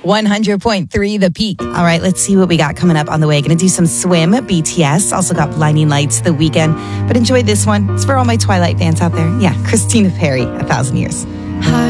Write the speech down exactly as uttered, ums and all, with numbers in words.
one hundred point three The Peak. All right, let's see what we got coming up on the way. Going to do some Swim, B T S. Also got Blinding Lights, The Weeknd. But enjoy this one. It's for all my Twilight fans out there. Yeah, Christina Perri, A Thousand Years. Hi.